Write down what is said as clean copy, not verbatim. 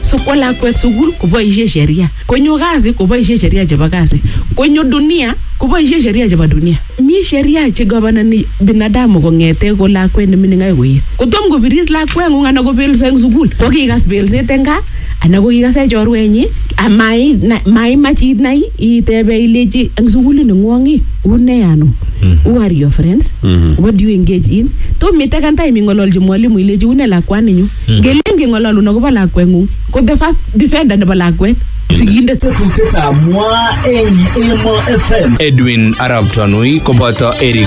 So kwa lakwet sukul koboishe sheria. Konyo kazi koboishe sheria chebo kazi. Konyo dunia koboishe sheria chebo dunia. Mi sheria che governani binadamu kongete ko lakwet nemining akoi koet. Kotom kobiris lakweng'ung anan kobelso eng sukul. Ko kikas belset eng gaa anan ko kikase chorwenyi maimach inai itebe ilechi eng sukulit neng'wong une ano. Who are your friends? What do you engage in? To mitakan time ingololji mwalimu ilechi une lakwaninyu. Ngelenge ngololun akobo lakweng'ung ko the first defender nebo lakwet. Sigindet Edwin Arab Tanui koboto Eric